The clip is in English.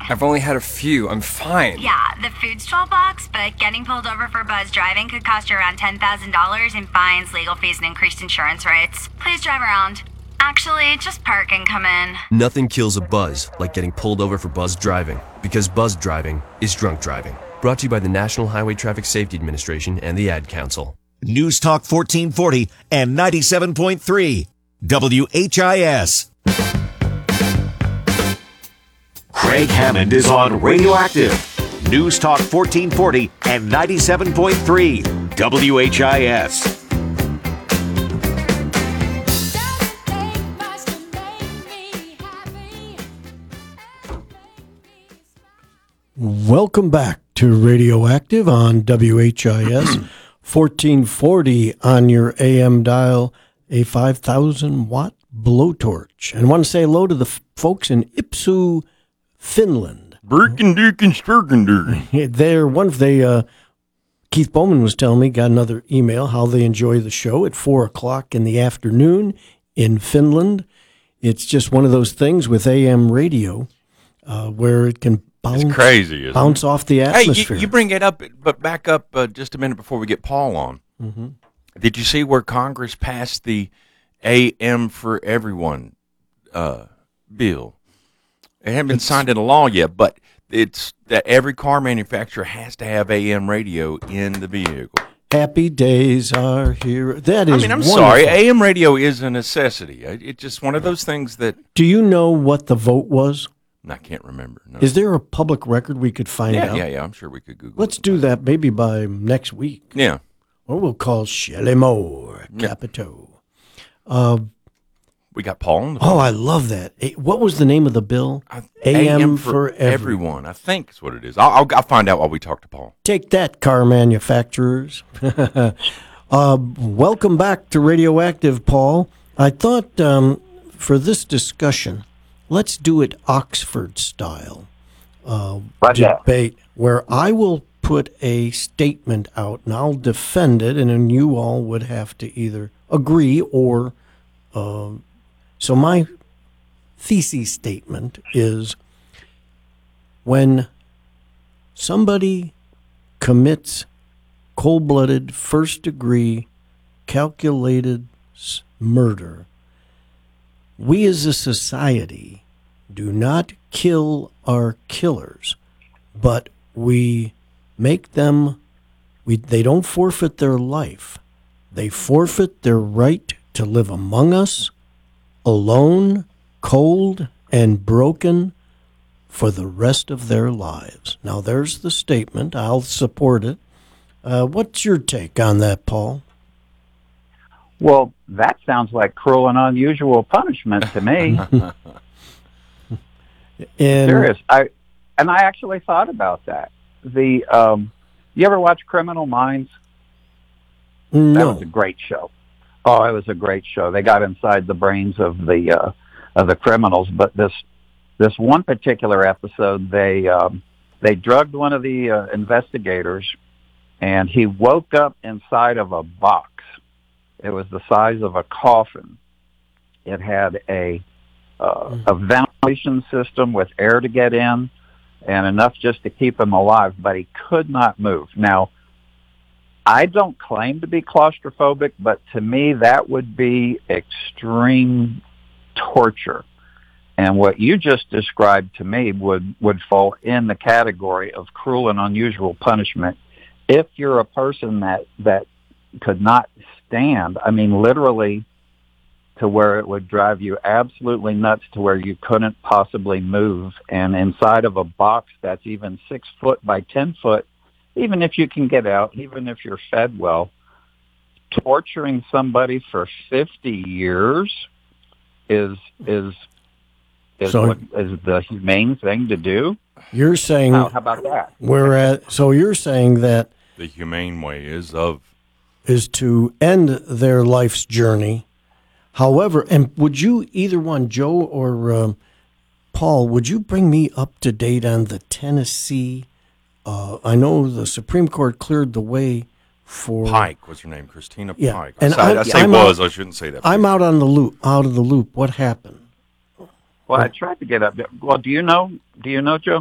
I've only had a few. I'm fine. Yeah, the food's $12, but getting pulled over for buzz driving could cost you around $10,000 in fines, legal fees, and increased insurance rates. Please drive around. Actually, just park and come in. Nothing kills a buzz like getting pulled over for buzz driving, because buzz driving is drunk driving. Brought to you by the National Highway Traffic Safety Administration and the Ad Council. News Talk 1440 and 97.3 WHIS. Craig Hammond is on Radioactive. News Talk 1440 and 97.3 WHIS. Welcome back to Radioactive on WHIS 1440 on your AM dial, a 5,000-watt blowtorch. And I want to say hello to the folks in Ipsu, Finland. Keith Bowman was telling me, got another email, how they enjoy the show at 4 o'clock in the afternoon in Finland. It's just one of those things with AM radio where it can bounce off the atmosphere. Hey, you bring it up, but back up just a minute before we get Paul on. Mm-hmm. Did you see where Congress passed the AM for Everyone bill? It hasn't been signed into law yet, but it's that every car manufacturer has to have AM radio in the vehicle. Happy days are here. That is I'm wonderful. sorry. AM radio is a necessity. It's just one of those things that... Do you know what the vote was? I can't remember. No. Is there a public record we could find out? Yeah. I'm sure we could Google Let's do that maybe by next week. Yeah. Or we'll call Shelley Moore, Capito. We got Paul on the phone. Oh, I love that. What was the name of the bill? AM for everyone. I think is what it is. I'll find out while we talk to Paul. Take that, car manufacturers. Welcome back to Radioactive, Paul. I thought for this discussion, let's do it Oxford style debate, where I will put a statement out and I'll defend it, and then you all would have to either agree or... So my thesis statement is when somebody commits cold-blooded, first-degree, calculated murder, we as a society do not kill our killers, but we make them, they don't forfeit their life. They forfeit their right to live among us, alone, cold, and broken for the rest of their lives. Now, there's the statement. I'll support it. What's your take on that, Paul? Well, that sounds like cruel and unusual punishment to me. Serious. I actually thought about that. You ever watch Criminal Minds? No. That was a great show. Oh, it was a great show. They got inside the brains of the criminals. But this one particular episode, they drugged one of the investigators, and he woke up inside of a box. It was the size of a coffin. It had a ventilation system with air to get in, and enough just to keep him alive. But he could not move. Now, I don't claim to be claustrophobic, but to me that would be extreme torture. And what you just described to me would fall in the category of cruel and unusual punishment. If you're a person that could not stand, I mean literally to where it would drive you absolutely nuts to where you couldn't possibly move, and inside of a box that's even 6 foot by 10 foot, even if you can get out, even if you're fed well, torturing somebody for 50 years is the humane thing to do. You're saying how about that? So you're saying that the humane way is to end their life's journey. However, and would you, either one, Joe or Paul, would you bring me up to date on the Tennessee? I know the Supreme Court cleared the way for Pike. What's her name? Christina Pike. And I shouldn't say that. I'm out of the loop. What happened? Well, I tried to get up. Well, do you know, Joe?